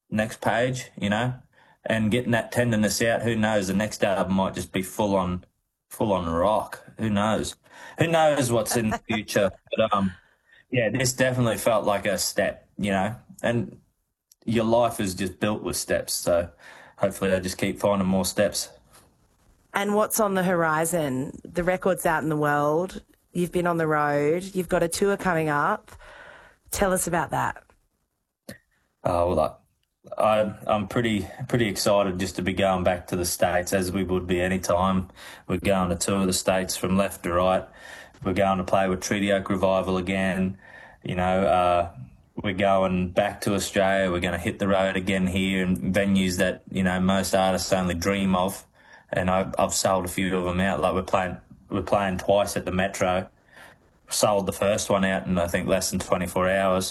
next page, and getting that tenderness out. Who knows? The next album might just be full on rock. Who knows? Who knows what's in the future? But yeah, this definitely felt like a step, and your life is just built with steps. So hopefully, I just keep finding more steps. And what's on the horizon? The record's out in the world. You've been on the road. You've got a tour coming up. Tell us about that. Oh, well, I'm pretty excited just to be going back to the States, as we would be any time. We're going to tour the States from left to right. We're going to play with Treaty Oak Revival again. We're going back to Australia. We're going to hit the road again here in venues that, most artists only dream of. And I've sold a few of them out. Like we're playing twice at the Metro. Sold the first one out in, I think, less than 24 hours.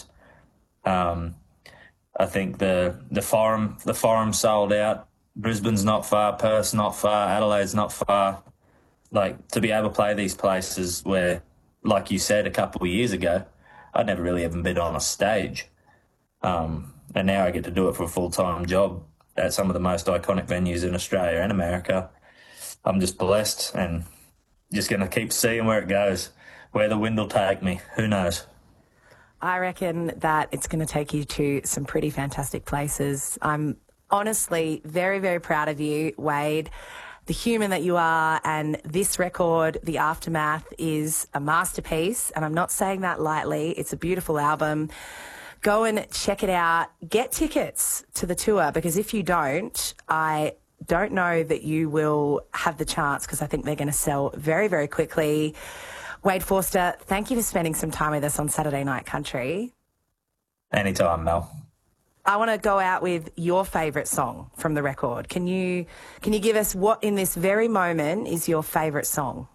I think the forum sold out. Brisbane's not far, Perth's not far, Adelaide's not far. Like, to be able to play these places where, like you said a couple of years ago, I'd never really even been on a stage. And now I get to do it for a full-time job at some of the most iconic venues in Australia and America. I'm just blessed and just going to keep seeing where it goes, where the wind will take me. Who knows? I reckon that it's going to take you to some pretty fantastic places. I'm honestly very, very proud of you, Wade, the human that you are, and this record, The Aftermath, is a masterpiece, and I'm not saying that lightly. It's a beautiful album. Go and check it out. Get tickets to the tour, because if you don't, I don't know that you will have the chance, because I think they're going to sell very, very quickly. Wade Forster, thank you for spending some time with us on Saturday Night Country. Anytime, Mel. I want to go out with your favourite song from the record. Can you give us what in this very moment is your favourite song?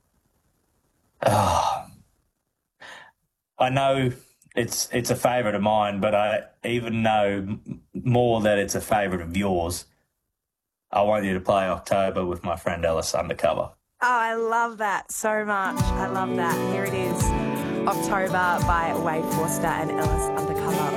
Oh, I know it's a favourite of mine, but I even know more that it's a favourite of yours. I want you to play October with my friend Ellis Undercover. Oh, I love that so much. I love that. Here it is, October by Wade Forster and Ellis Undercover.